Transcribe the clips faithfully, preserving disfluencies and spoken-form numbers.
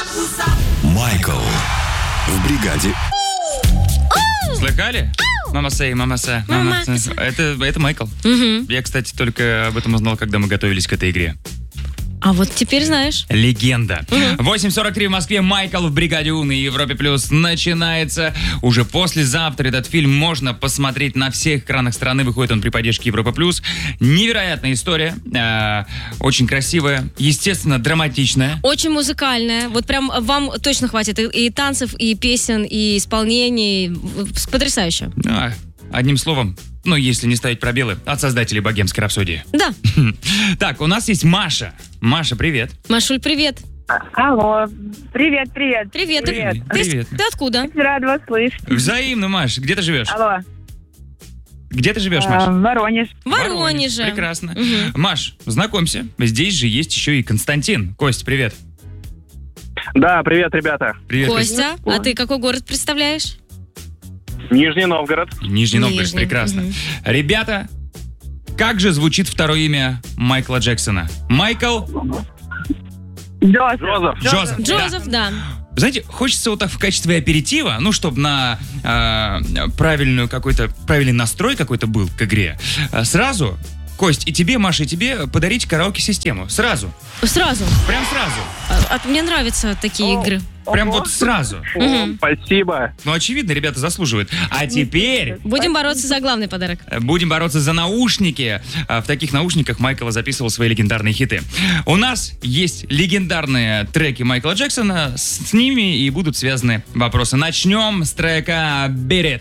Майкл в бригаде. Слыхали? Мама сей, мама са, мама са. Это, это Майкл. Угу. Я, кстати, только об этом узнал, когда мы готовились к этой игре. А вот теперь знаешь. Легенда. восемь сорок три в Москве. Майкл в бригаде У на Европе Плюс начинается. Уже послезавтра этот фильм можно посмотреть на всех экранах страны. Выходит он при поддержке Европа Плюс. Невероятная история. Э, очень красивая. Естественно, драматичная. Очень музыкальная. Вот прям вам точно хватит и, и танцев, и песен, и исполнений. Потрясающе. А, одним словом, ну, если не ставить пробелы, от создателей «Богемской рапсодии». Да. Так, у нас есть Маша. Маша, привет. Машуль, привет. Алло, привет, привет. Привет. Привет. Ты, Привет. ты откуда? Рад вас слышать. Взаимно, Маш. Где ты живешь? Алло. Где ты живешь, А, Маш? Воронеж. В Воронеже. Прекрасно. Мгм. Маш, знакомься. Здесь же есть еще и Константин. Кость, привет. Да, привет, ребята. Привет, Кость. Костя, а ты какой город представляешь? Нижний Новгород. Нижний Новгород, Нижний, прекрасно. мгм. Ребята, как же звучит второе имя Майкла Джексона? Майкл Джозеф. Джозеф. Джозеф. Джозеф, да. Знаете, хочется вот так в качестве аперитива, ну, чтобы на э, правильную какой-то, правильный настрой какой-то был к игре, э, сразу, Кость, и тебе, Маша, и тебе подарить караоке-систему. Сразу. Сразу. Прям сразу. А, а мне нравятся такие О. игры. Прям вот сразу. Мгм. Спасибо. Ну, очевидно, ребята заслуживают. А теперь Будем бороться за главный подарок. будем бороться за наушники. А В таких наушниках Майкл записывал свои легендарные хиты. У нас есть легендарные треки Майкла Джексона. С ними и будут связаны вопросы. Начнем с трека «Beat It».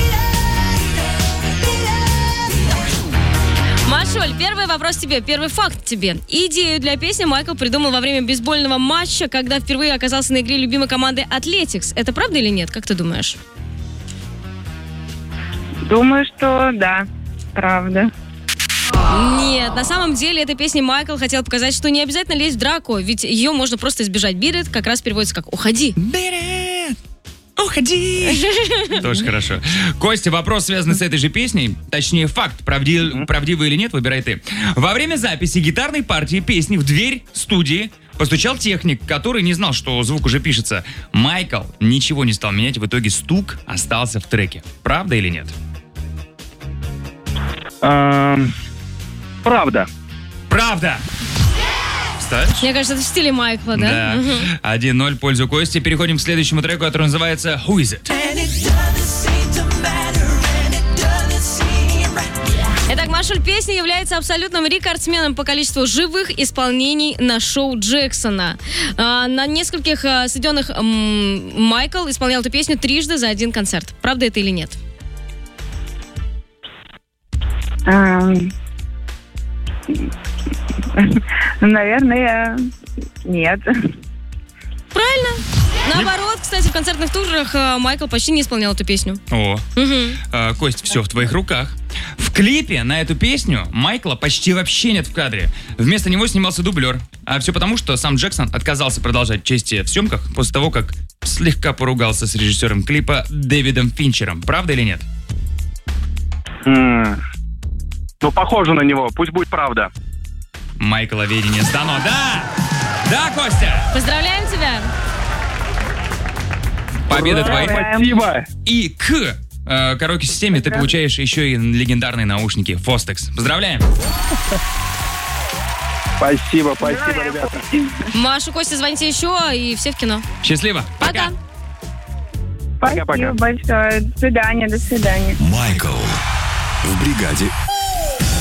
Машуль, первый вопрос тебе, первый факт тебе. Идею для песни Майкл придумал во время бейсбольного матча, когда впервые оказался на игре любимой команды Athletics. Это правда или нет? Как ты думаешь? Думаю, что да, правда. Нет, на самом деле этой песней Майкл хотел показать, что не обязательно лезть в драку, ведь ее можно просто избежать. Beat it как раз переводится как «уходи». Beat it! Уходи! Тоже хорошо. Костя, вопрос, связанный с этой же песней, точнее факт, правдив- правдивый или нет, выбирай ты. Во время записи гитарной партии песни в дверь студии постучал техник, который не знал, что звук уже пишется. Майкл ничего не стал менять, в итоге стук остался в треке. Правда или нет? Эм, Правда. Правда! Ставишь? Мне кажется, это в стиле Майкла, да? Да. Мгм. один ноль в пользу Кости. Переходим к следующему треку, который называется «Who is it?». Итак, Машуль, песня является абсолютным рекордсменом по количеству живых исполнений на шоу Джексона. А, на нескольких а, сведенных м, Майкл исполнял эту песню трижды за один концерт. Правда это или нет? Эм, Наверное, нет. Правильно. Наоборот, кстати, в концертных турах а, Майкл почти не исполнял эту песню. О, Мгм. а, Кость, все в твоих руках. В клипе на эту песню Майкла почти вообще нет в кадре. Вместо него снимался дублер. А все потому, что сам Джексон отказался продолжать участие в съемках после того, как слегка поругался с режиссером клипа Дэвидом Финчером. Правда или нет? М, Ну, похоже на него. Пусть будет правда. Майкла ведение стану. Да! Да, Костя! Поздравляем тебя! Победа твоя. Спасибо. И к э, караоке-системе ты получаешь еще и легендарные наушники Fostex. Поздравляем! Спасибо, спасибо, ребята. Машу, Костя, звоните еще, и все в кино. Счастливо! Пока! Пока-пока. Спасибо большое. До свидания, до свидания. Майкл в бригаде.